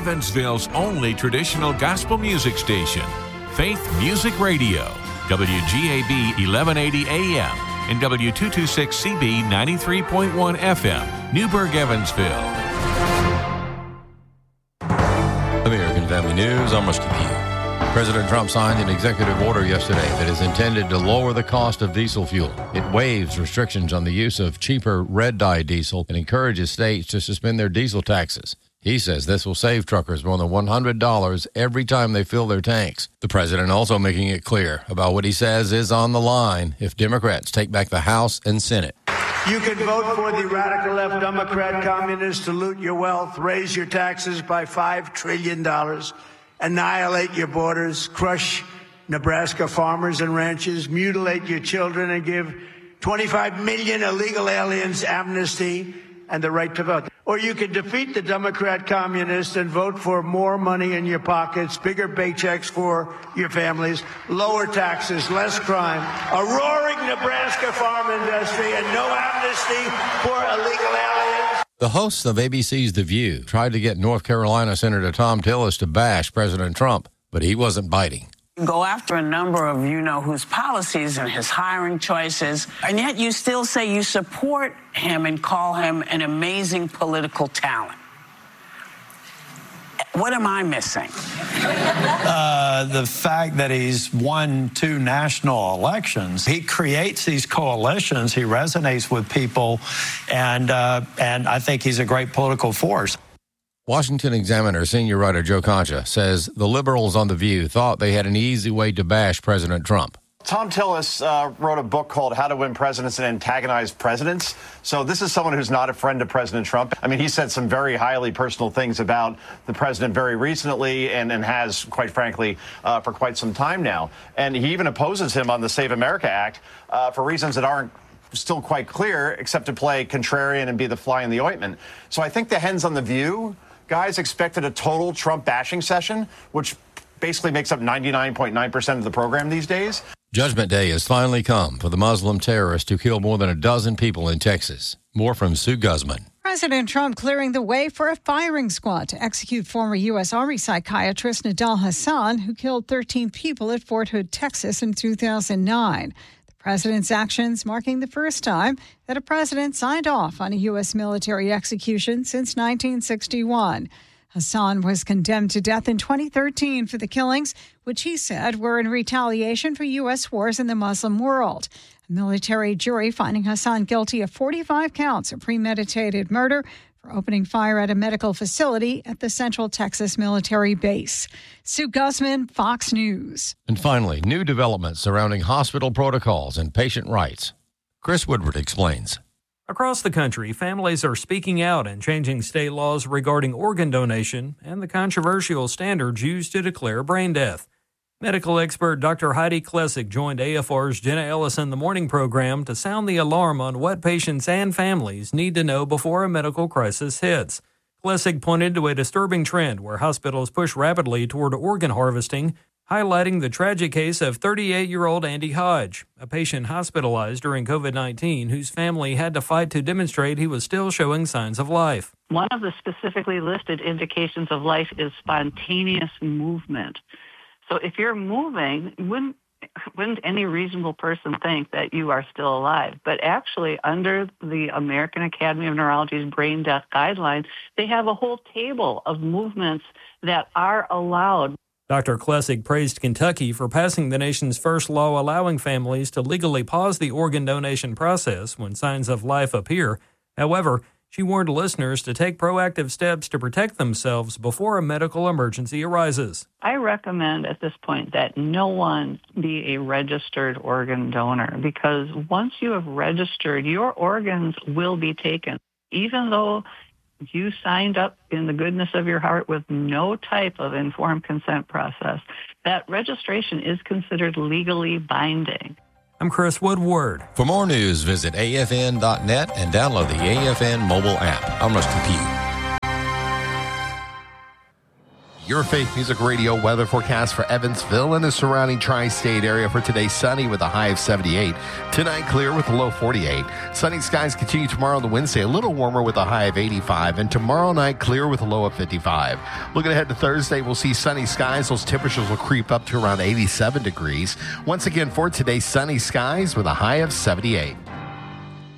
Evansville's only traditional gospel music station, Faith Music Radio, WGAB 1180 AM and W226CB 93.1 FM, Newburgh, Evansville. American Family News, I'm Rusty Pugh. President Trump signed an executive order yesterday that is intended to lower the cost of diesel fuel. It waives restrictions on the use of cheaper red-dye diesel and encourages states to suspend their diesel taxes. He says this will save truckers more than $100 every time they fill their tanks. The president also making it clear about what he says is on the line if Democrats take back the House and Senate. You can vote for the radical left Democrat communists to loot your wealth, raise your taxes by $5 trillion, annihilate your borders, crush Nebraska farmers and ranchers, mutilate your children, and give 25 million illegal aliens amnesty and the right to vote. Or you can defeat the Democrat communists and vote for more money in your pockets, bigger paychecks for your families, lower taxes, less crime, a roaring Nebraska farm industry, and no amnesty for illegal aliens. The hosts of ABC's The View tried to get North Carolina Senator Thom Tillis to bash President Trump, but he wasn't biting. Go after a number of you-know-whose policies and his hiring choices, and yet you still say you support him and call him an amazing political talent. What am I missing? The fact that he's won 2 national elections. He creates these coalitions. He resonates with people, and I think he's a great political force. Washington Examiner senior writer Joe Concha says the liberals on The View thought they had an easy way to bash President Trump. Thom Tillis wrote a book called How to Win Presidents and Antagonize Presidents. So this is someone who's not a friend of President Trump. I mean, he said some very highly personal things about the president very recently and has, quite frankly, for quite some time now. And he even opposes him on the Save America Act for reasons that aren't still quite clear, except to play contrarian and be the fly in the ointment. So I think the hens on The View guys expected a total Trump bashing session, which basically makes up 99.9% of the program these days. Judgment Day has finally come for the Muslim terrorist who killed more than a dozen people in Texas. More from Sue Guzman. President Trump clearing the way for a firing squad to execute former U.S. Army psychiatrist Nidal Hasan, who killed 13 people at Fort Hood, Texas in 2009. The president's actions marking the first time that a president signed off on a U.S. military execution since 1961. Hasan was condemned to death in 2013 for the killings, which he said were in retaliation for U.S. wars in the Muslim world. A military jury finding Hasan guilty of 45 counts of premeditated murder for opening fire at a medical facility at the Central Texas military base. Sue Guzman, Fox News. And finally, new developments surrounding hospital protocols and patient rights. Chris Woodward explains. Across the country, families are speaking out and changing state laws regarding organ donation and the controversial standards used to declare brain death. Medical expert Dr. Heidi Klessig joined AFR's Jenna Ellis in the Morning program to sound the alarm on what patients and families need to know before a medical crisis hits. Klessig pointed to a disturbing trend where hospitals push rapidly toward organ harvesting, highlighting the tragic case of 38-year-old Andy Hodge, a patient hospitalized during COVID-19 whose family had to fight to demonstrate he was still showing signs of life. One of the specifically listed indications of life is spontaneous movement. So if you're moving, wouldn't any reasonable person think that you are still alive? But actually, under the American Academy of Neurology's brain death guidelines, they have a whole table of movements that are allowed. Dr. Klessig praised Kentucky for passing the nation's first law allowing families to legally pause the organ donation process when signs of life appear. However, she warned listeners to take proactive steps to protect themselves before a medical emergency arises. I recommend at this point that no one be a registered organ donor, because once you have registered, your organs will be taken. Even though you signed up in the goodness of your heart with no type of informed consent process, that registration is considered legally binding. I'm Chris Woodward. For more news, visit afn.net and download the AFN mobile app. I'm Rusty Pugh. Your Faith Music Radio weather forecast for Evansville and the surrounding tri-state area for today. Sunny with a high of 78. Tonight clear with a low 48. Sunny skies continue tomorrow on the Wednesday, a little warmer with a high of 85. And tomorrow night clear with a low of 55. Looking ahead to Thursday, we'll see sunny skies. Those temperatures will creep up to around 87 degrees. Once again for today, sunny skies with a high of 78.